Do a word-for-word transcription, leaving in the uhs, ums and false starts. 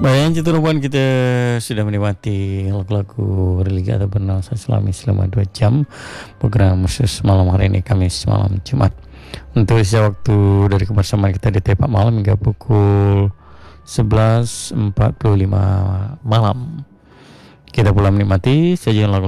Bayan Citurupan kita sudah menikmati lagu-lagu religi atau bernuansa Islami selama dua jam. Program khusus malam hari ini Kamis malam Jumat. Untuk sisa waktu dari kebersamaan kita di Tepak Malam hingga pukul sebelas empat puluh lima malam. Kita pula menikmati sajian lagu